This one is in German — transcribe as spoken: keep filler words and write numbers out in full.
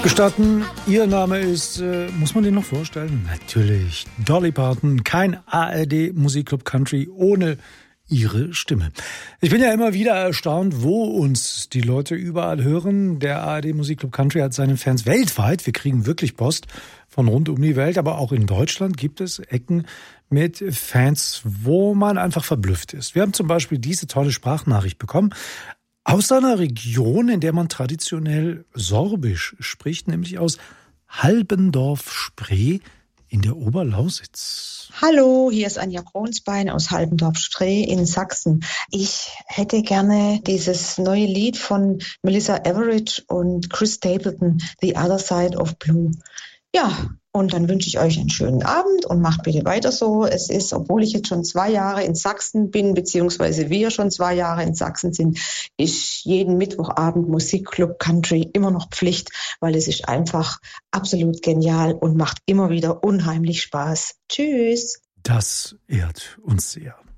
Gestatten, Ihr Name ist, äh, muss man den noch vorstellen? Natürlich, Dolly Parton, kein A R D Musikclub Country ohne Ihre Stimme. Ich bin ja immer wieder erstaunt, wo uns die Leute überall hören. Der A R D Musikclub Country hat seine Fans weltweit. Wir kriegen wirklich Post von rund um die Welt, aber auch in Deutschland gibt es Ecken mit Fans, wo man einfach verblüfft ist. Wir haben zum Beispiel diese tolle Sprachnachricht bekommen aus einer Region, in der man traditionell Sorbisch spricht, nämlich aus Halbendorf-Spree in der Oberlausitz. Hallo, hier ist Anja Kronsbein aus Halbendorf-Spree in Sachsen. Ich hätte gerne dieses neue Lied von Melissa Etheridge und Chris Stapleton, The Other Side of Blue. Ja, und dann wünsche ich euch einen schönen Abend und macht bitte weiter so. Es ist, obwohl ich jetzt schon zwei Jahre in Sachsen bin, beziehungsweise wir schon zwei Jahre in Sachsen sind, ist jeden Mittwochabend Musikclub Country immer noch Pflicht, weil es ist einfach absolut genial und macht immer wieder unheimlich Spaß. Tschüss. Das ehrt uns sehr.